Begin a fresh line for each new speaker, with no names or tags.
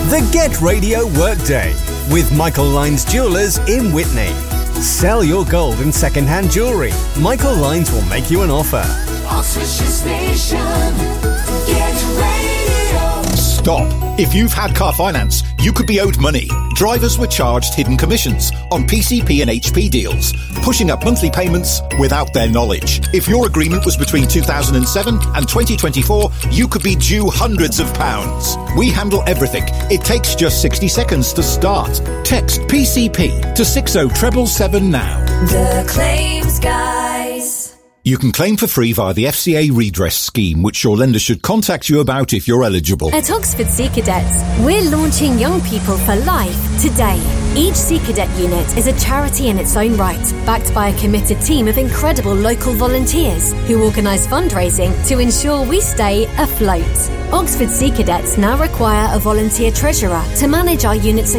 The Get Radio Workday with Michael Lyons Jewellers in Whitney. Sell your gold and second-hand jewellery. Michael Lyons will make you an offer.
Oxfordshire Station, Get Radio.
Stop. If you've had car finance, you could be owed money. Drivers were charged hidden commissions on PCP and HP deals, pushing up monthly payments without their knowledge. If your agreement was between 2007 and 2024, you could be due hundreds of pounds. We handle everything. It takes just 60 seconds to start. Text PCP to 60777 now.
The Claims Guys.
You can claim for free via the FCA redress scheme, which your lender should contact you about if you're eligible.
At Oxford Sea Cadets, we're launching Young People for Life today. Each Sea Cadet unit is a charity in its own right, backed by a committed team of incredible local volunteers who organise fundraising to ensure we stay afloat. Oxford Sea Cadets now require a volunteer treasurer to manage our unit's